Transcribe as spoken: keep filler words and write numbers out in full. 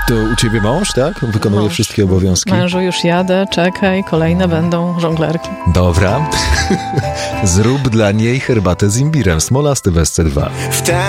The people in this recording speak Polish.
To u ciebie mąż, tak? Wykonuje Mąż. wszystkie obowiązki? Mężu, już jadę, czekaj, kolejne będą żonglerki. Dobra. Zrób dla niej herbatę z imbirem. Smolasty w S C dwa.